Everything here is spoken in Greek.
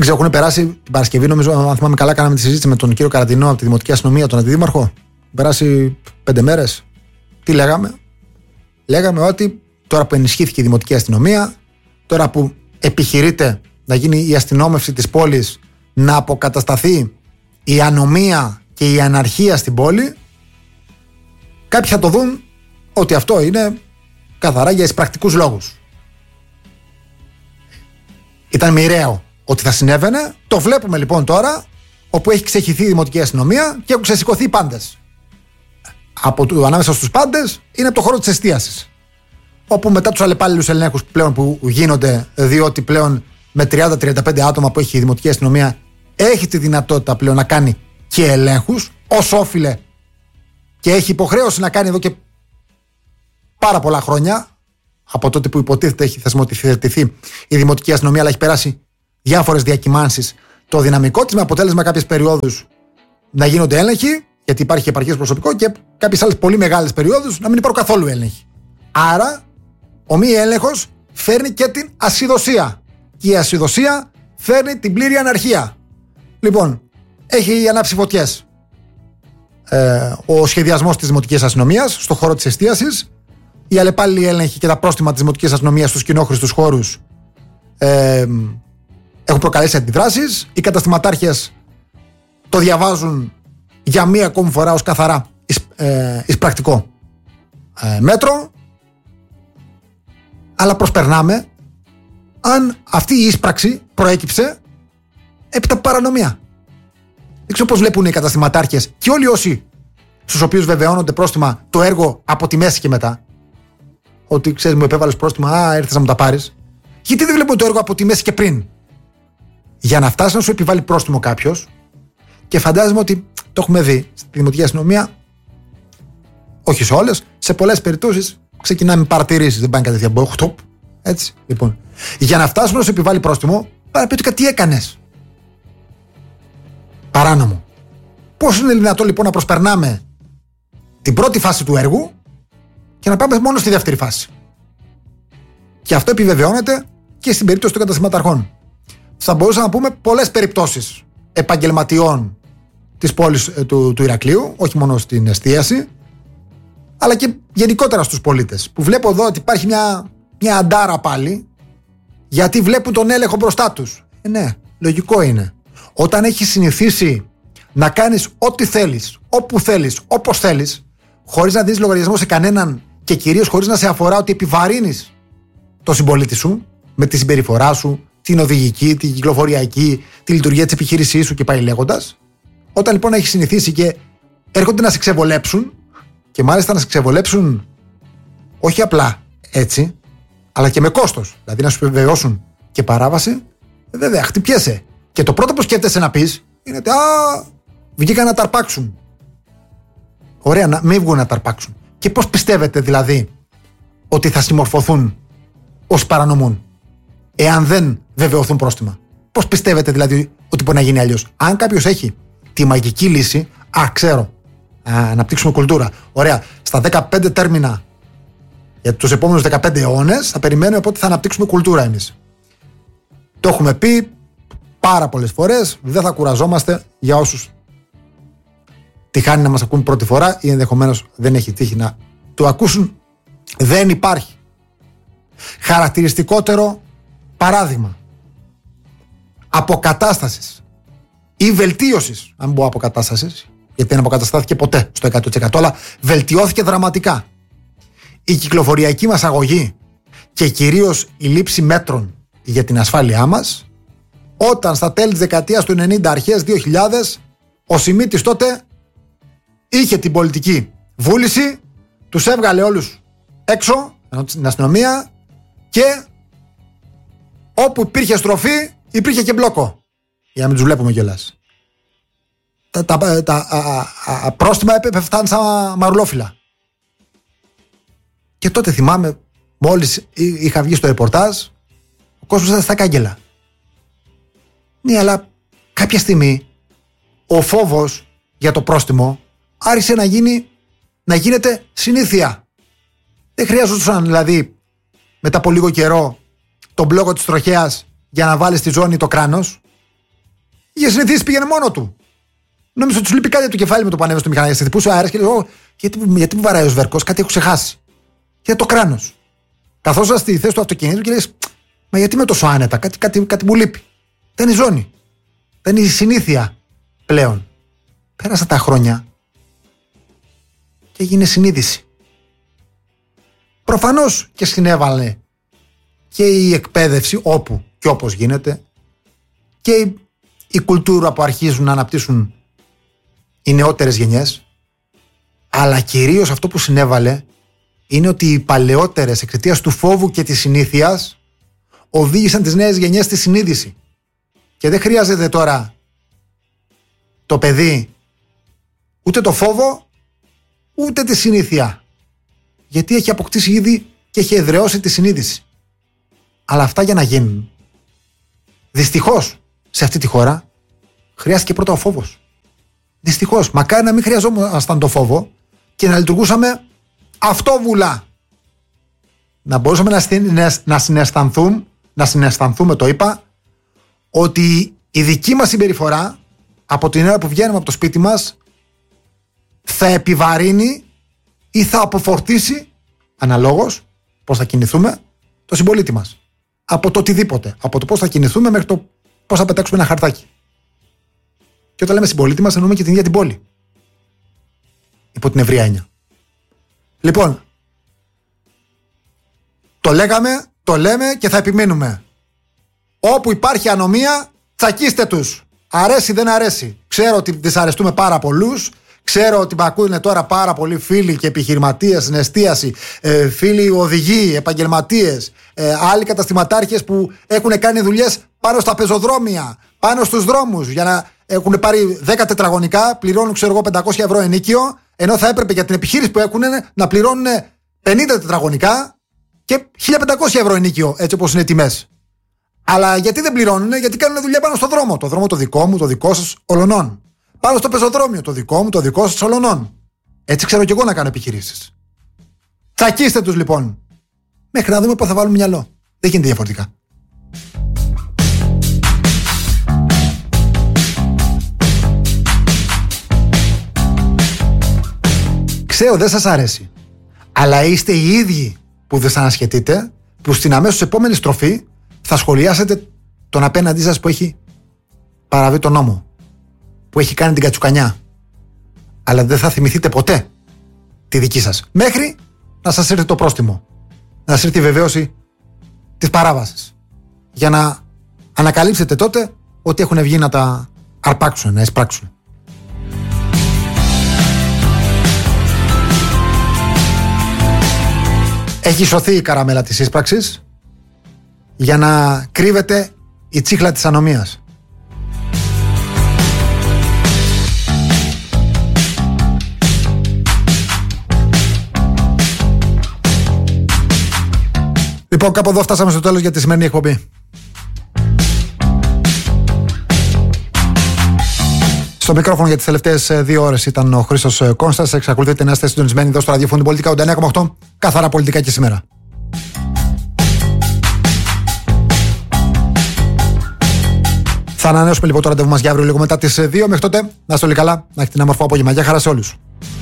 ξέρω, έχουν περάσει την Παρασκευή, νομίζω, αν θυμάμαι καλά, κάναμε τη συζήτηση με τον κύριο Καραντινό από τη Δημοτική Αστυνομία, τον Αντιδήμαρχο. Περάσει 5 μέρες. Τι λέγαμε? Λέγαμε ότι τώρα που ενισχύθηκε η Δημοτική Αστυνομία, τώρα που επιχειρείται να γίνει η αστυνόμευση της πόλης, να αποκατασταθεί η ανομία και η αναρχία στην πόλη, κάποιοι θα το δουν ότι αυτό είναι καθαρά για εισπρακτικούς λόγους. Ήταν μοιραίο ότι θα συνέβαινε. Το βλέπουμε λοιπόν τώρα, όπου έχει ξεχυθεί η Δημοτική Αστυνομία και έχουν ξεσηκωθεί οι πάντες. Ανάμεσα στους πάντες είναι από το χώρο της εστίασης, όπου μετά τους αλλεπάλληλους ελέγχους πλέον που γίνονται, διότι πλέον με 30-35 άτομα που έχει η Δημοτική Αστυνομία έχει τη δυνατότητα πλέον να κάνει και ελέγχους ως όφιλε, και έχει υποχρέωση να κάνει εδώ και πάρα πολλά χρόνια, από τότε που υποτίθεται έχει θεσμοθετηθεί η Δημοτική Αστυνομία, αλλά έχει περάσει διάφορες διακυμάνσεις το δυναμικό της, με αποτέλεσμα κάποιες περιόδους να γίνονται έλεγχοι, γιατί υπάρχει επαρκές προσωπικό, και κάποιες άλλες πολύ μεγάλες περιόδους να μην υπάρχουν καθόλου έλεγχοι. Άρα ο μη έλεγχος φέρνει και την ασυδοσία, και η ασυδοσία φέρνει την πλήρη αναρχία. Λοιπόν, έχει ανάψει φωτιές ο σχεδιασμός της Δημοτικής Αστυνομίας στον χώρο της εστίασης. Οι αλλεπάλληλοι έλεγχοι και τα πρόστιμα της Δημοτικής Αστυνομίας στους κοινόχρηστους χώρους έχουν προκαλέσει αντιδράσεις. Οι καταστηματάρχες το διαβάζουν για μία ακόμη φορά ως καθαρά εισπρακτικό μέτρο, αλλά προσπερνάμε αν αυτή η εισπράξη προέκυψε έπειτα από παρανομία. Δεν ξέρω πώς βλέπουν οι καταστηματάρχες και όλοι όσοι στους οποίους βεβαιώνονται πρόστιμα το έργο από τη μέση και μετά. Ότι ξέρεις, μου επέβαλες πρόστιμα, ήρθες να μου τα πάρεις. Γιατί δεν βλέπουν το έργο από τη μέση και πριν? Για να φτάσει να σου επιβάλλει πρόστιμο κάποιος, και φαντάζομαι ότι το έχουμε δει στη Δημοτική Αστυνομία, όχι σε όλες, σε πολλές περιπτώσεις ξεκινάμε με παρατηρήσεις, δεν πάνε κατευθείαν μποχτοπ. Έτσι, λοιπόν. Για να φτάσουν να σου επιβάλλει πρόστιμο, πρέπει να πει τι έκανες. Παράνομο. Πώς είναι δυνατόν λοιπόν να προσπερνάμε την πρώτη φάση του έργου και να πάμε μόνο στη δεύτερη φάση? Και αυτό επιβεβαιώνεται και στην περίπτωση των καταστηματαρχών. Θα μπορούσαμε να πούμε πολλές περιπτώσεις επαγγελματιών της πόλης του Ηρακλείου, όχι μόνο στην εστίαση, αλλά και γενικότερα στους πολίτες, που βλέπω εδώ ότι υπάρχει μια αντάρα πάλι, γιατί βλέπουν τον έλεγχο μπροστά τους. Ναι, λογικό είναι. Όταν έχεις συνηθίσει να κάνεις ό,τι θέλεις, όπου θέλεις, όπως θέλεις, χωρίς να δίνεις λογαριασμό σε κανέναν, και κυρίως χωρίς να σε αφορά ότι επιβαρύνεις τον συμπολίτη σου με τη συμπεριφορά σου, την οδηγική, την κυκλοφοριακή, τη λειτουργία της επιχείρησής σου και πάει λέγοντας. Όταν λοιπόν έχεις συνηθίσει και έρχονται να σε ξεβολέψουν, και μάλιστα να σε ξεβολέψουν όχι απλά έτσι, αλλά και με κόστος, δηλαδή να σου επιβεβαιώσουν και παράβαση, βέβαια χτυπιέσαι. Και το πρώτο που σκέφτεσαι να πεις είναι ότι βγήκαν να ταρπάξουν. Ωραία, να μην βγουν να ταρπάξουν. Και πώς πιστεύετε δηλαδή ότι θα συμμορφωθούν όσοι παρανομούν, εάν δεν βεβαιωθούν πρόστιμα? Πώς πιστεύετε δηλαδή ότι μπορεί να γίνει αλλιώς? Αν κάποιος έχει τη μαγική λύση, ξέρω, αναπτύξουμε κουλτούρα. Ωραία, στα 15 τέρμινα για τους επόμενους 15 αιώνες θα περιμένουμε πότε θα αναπτύξουμε κουλτούρα εμείς. Το έχουμε πει πάρα πολλές φορές, δεν θα κουραζόμαστε για όσους τυχάνει να μας ακούν πρώτη φορά ή ενδεχομένως δεν έχει τύχει να το ακούσουν. Δεν υπάρχει χαρακτηριστικότερο παράδειγμα αποκατάστασης ή βελτίωσης, αν πω αποκατάστασης, γιατί δεν αποκαταστάθηκε ποτέ στο 100%, αλλά βελτιώθηκε δραματικά η κυκλοφοριακή μας αγωγή και κυρίως η λήψη μέτρων για την ασφάλειά μας, όταν στα τέλη της δεκαετίας του 90, αρχές 2000, ο Σιμίτης τότε είχε την πολιτική βούληση, τους έβγαλε όλους έξω στην αστυνομία, και όπου υπήρχε στροφή υπήρχε και μπλόκο, για να μην τους βλέπουμε κιόλας. Τα πρόστιμα έφταναν σαν μαρουλόφυλλα. Και τότε θυμάμαι, μόλις είχα βγει στο ρεπορτάζ, ο κόσμος ήταν στα κάγκελα. Ναι, αλλά κάποια στιγμή ο φόβος για το πρόστιμο άρχισε να γίνεται συνήθεια. Δεν χρειάζονταν δηλαδή μετά από λίγο καιρό τον μπλόκο της τροχέας για να βάλεις στη ζώνη το κράνος. Είχε συνηθίσει, πήγαινε μόνο του. Νόμιζα ότι του λείπει κάτι από το κεφάλι με το που ανέβαινε στο μηχανάκι. Χτυπούσε ο αέρας και λέω: γιατί μου βαράει ο σβέρκος, κάτι έχω ξεχάσει. Και το κράνος. Καθώς στη θέση του αυτοκινήτου και λες: μα γιατί είμαι τόσο άνετα, κάτι μου λείπει. Δεν είναι η ζώνη. Δεν είναι η συνήθεια πλέον. Πέρασαν τα χρόνια και έγινε συνείδηση. Προφανώς και συνέβαλε και η εκπαίδευση όπου και όπως γίνεται και η κουλτούρα που αρχίζουν να αναπτύσσουν οι νεότερες γενιές, αλλά κυρίως αυτό που συνέβαλε είναι ότι οι παλαιότερες εξαιτίας του φόβου και της συνήθειας οδήγησαν τις νέες γενιές στη συνείδηση. Και δεν χρειάζεται τώρα το παιδί ούτε το φόβο ούτε τη συνήθεια, γιατί έχει αποκτήσει ήδη και έχει εδραιώσει τη συνείδηση. Αλλά αυτά για να γίνουν, δυστυχώς σε αυτή τη χώρα χρειάστηκε πρώτα ο φόβος. Δυστυχώς, μακάρι να μην χρειαζόμασταν το φόβο και να λειτουργούσαμε αυτόβουλα. Να μπορούσαμε να συναισθανθούμε, το είπα, ότι η δική μας συμπεριφορά από την ώρα που βγαίνουμε από το σπίτι μας θα επιβαρύνει ή θα αποφορτήσει αναλόγως πώς θα κινηθούμε το συμπολίτη μας. Από το οτιδήποτε. Από το πώς θα κινηθούμε μέχρι το πώς θα πετάξουμε ένα χαρτάκι. Και όταν λέμε συμπολίτη μας εννοούμε και την ίδια την πόλη. Υπό την ευρεία έννοια. Λοιπόν, το λέγαμε, το λέμε και θα επιμείνουμε. Όπου υπάρχει ανομία, τσακίστε τους. Αρέσει δεν αρέσει. Ξέρω ότι δυσαρεστούμε πάρα πολλούς. Ξέρω ότι με ακούνε τώρα πάρα πολλοί φίλοι και επιχειρηματίες στην εστίαση, φίλοι οδηγοί, επαγγελματίες, άλλοι καταστηματάρχες που έχουν κάνει δουλειές πάνω στα πεζοδρόμια, πάνω στους δρόμους, για να έχουν πάρει 10 τετραγωνικά, πληρώνουν 500 ευρώ ενίκιο, ενώ θα έπρεπε για την επιχείρηση που έχουν να πληρώνουν 50 τετραγωνικά και 1500 ευρώ ενίκιο, έτσι όπως είναι οι τιμές. Αλλά γιατί δεν πληρώνουν? Γιατί κάνουν δουλειά πάνω στο δρόμο. Το δρόμο το δικό μου, το δικό σας, ολονών. Πάνω στο πεζοδρόμιο, το δικό μου, το δικό σας, ολονών. Έτσι ξέρω κι εγώ να κάνω επιχειρήσεις. Τσακίστε τους λοιπόν. Μέχρι να δούμε πώς θα βάλουμε μυαλό. Δεν γίνεται διαφορετικά. Ξέρω δεν σας αρέσει. Αλλά είστε οι ίδιοι που δεν σας ανασχετείτε, που στην αμέσως επόμενη στροφή θα σχολιάσετε τον απέναντί σας που έχει παραβεί τον νόμο, που έχει κάνει την κατσουκανιά. Αλλά δεν θα θυμηθείτε ποτέ τη δική σας. Μέχρι να σας έρθει το πρόστιμο. Να σας έρθει η βεβαίωση της παράβασης. Για να ανακαλύψετε τότε ότι έχουν βγει να τα αρπάξουν, να εισπράξουν. Έχει σωθεί η καραμέλα της ίσπραξης για να κρύβεται η τσίχλα της ανομίας. Λοιπόν, κάπου εδώ φτάσαμε στο τέλος για τη σημερινή εκπομπή. Στο μικρόφωνο για τις τελευταίες 2 ώρες ήταν ο Χρήστος Κόνστας. Εξακολουθείτε να είστε συντονισμένοι εδώ στο ραδιόφωνο Πολιτικά 89,8. Καθαρά πολιτικά και σήμερα. Θα ανανεώσουμε λοιπόν το ραντεβού μας για αύριο λίγο μετά τις 2. Μέχρι τότε να είστε όλοι καλά, να έχετε ένα μορφό απόγευμα. Γεια χαρά σε όλους.